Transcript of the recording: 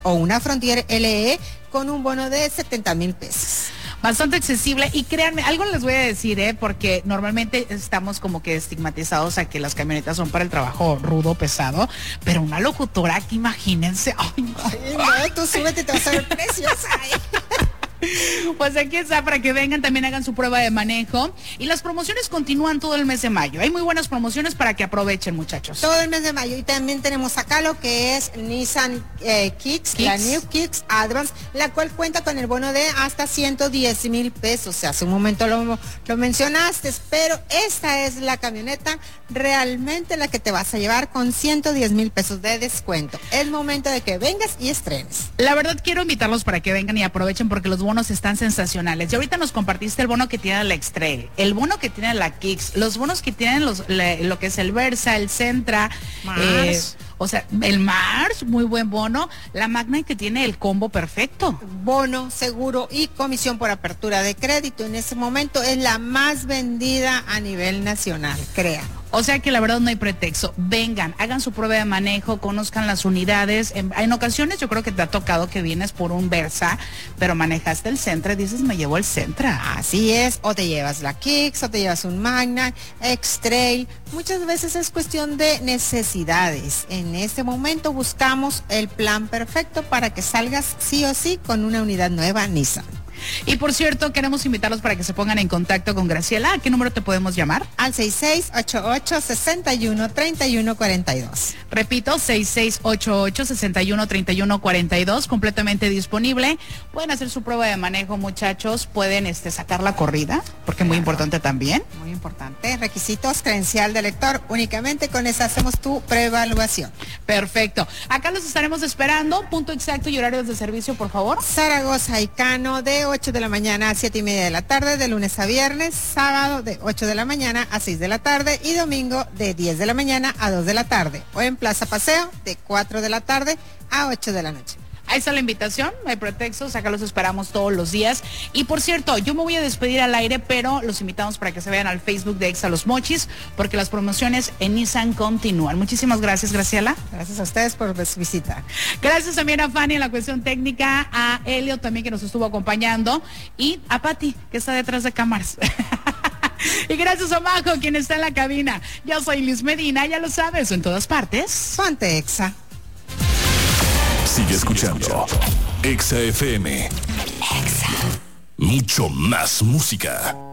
o una Frontier LE con un bono de 70,000 pesos. Bastante accesible, y créanme, algo les voy a decir, porque normalmente estamos como que estigmatizados a que las camionetas son para el trabajo rudo, pesado, pero una locutora aquí, imagínense. Ay, no, tú súbete, te vas a ver preciosa. Pues aquí está, para que vengan, también hagan su prueba de manejo, y las promociones continúan todo el mes de mayo. Hay muy buenas promociones para que aprovechen, muchachos. Todo el mes de mayo, y también tenemos acá lo que es Nissan Kicks, la New Kicks Advance, la cual cuenta con el bono de hasta 110,000 pesos. O sea, hace un momento lo mencionaste, pero esta es la camioneta realmente la que te vas a llevar con 110,000 pesos de descuento. Es momento de que vengas y estrenes. La verdad, quiero invitarlos para que vengan y aprovechen, porque los bonos están sensacionales. Y ahorita nos compartiste el bono que tiene la X-Trail, el bono que tiene la Kicks, los bonos que tienen lo que es el Versa, el Sentra, o sea, el Mars, muy buen bono, la Magna, que tiene el combo perfecto. Bono, seguro y comisión por apertura de crédito. En ese momento es la más vendida a nivel nacional, créanlo. O sea que la verdad no hay pretexto. Vengan, hagan su prueba de manejo, conozcan las unidades. En ocasiones yo creo que te ha tocado que vienes por un Versa, pero manejaste el Sentra y dices, me llevo el Sentra. Así es, o te llevas la Kicks, o te llevas un Magna, X-Trail. Muchas veces es cuestión de necesidades. En este momento buscamos el plan perfecto para que salgas sí o sí con una unidad nueva Nissan. Y por cierto, queremos invitarlos para que se pongan en contacto con Graciela. ¿A qué número te podemos llamar? Al 6688-613142. Repito, 6688-613142, completamente disponible. Pueden hacer su prueba de manejo, muchachos. Pueden sacar la corrida, porque es muy importante también. Muy importante. Requisitos, credencial de lector. Únicamente con esa hacemos tu preevaluación. Perfecto. Acá los estaremos esperando. Punto exacto y horarios de servicio, por favor. Zaragoza y Cano, de 8 de la mañana a 7:30 de la tarde, de lunes a viernes, sábado de 8 de la mañana a 6 de la tarde y domingo de 10 de la mañana a 2 de la tarde. O en Plaza Paseo de 4 de la tarde a 8 de la noche. Ahí está la invitación, no hay pretextos, acá los esperamos todos los días. Y por cierto, yo me voy a despedir al aire, pero los invitamos para que se vean al Facebook de Exa Los Mochis, porque las promociones en Nissan continúan. Muchísimas gracias, Graciela. Gracias a ustedes por su visita. Gracias también a Fanny en la cuestión técnica, a Helio también, que nos estuvo acompañando, y a Pati, que está detrás de cámaras. Y gracias a Majo, quien está en la cabina. Yo soy Liz Medina, ya lo sabes, en todas partes. Ponte Exa. Sigue escuchando Exa FM. Mucho más música.